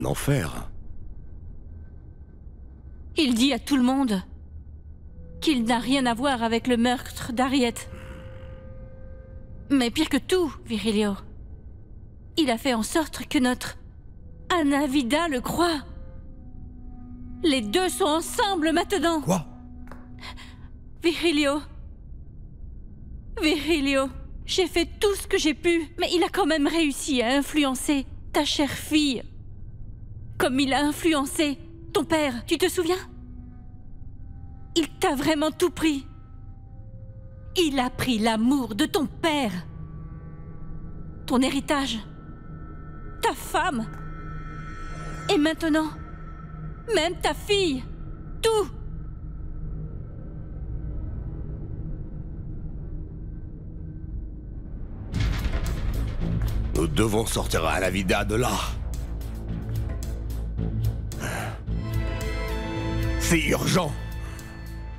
L'enfer. Il dit à tout le monde qu'il n'a rien à voir avec le meurtre d'Harriet. Mais pire que tout, Virilio, il a fait en sorte que notre Anna Vida le croie. Les deux sont ensemble maintenant. Quoi? Virilio, j'ai fait tout ce que j'ai pu, mais il a quand même réussi à influencer ta chère fille. Comme il a influencé ton père, tu te souviens? Il t'a vraiment tout pris. Il a pris l'amour de ton père, ton héritage, ta femme, et maintenant, même ta fille, tout. Nous devons sortir Anna Vida de là. C'est urgent.